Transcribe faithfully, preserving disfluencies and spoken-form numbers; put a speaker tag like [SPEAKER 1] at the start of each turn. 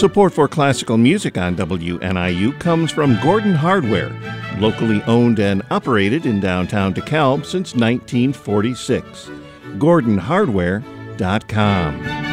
[SPEAKER 1] Support for classical music on W N I U comes from Gordon Hardware, locally owned and operated in downtown DeKalb since nineteen forty-six. Gordon Hardware dot com.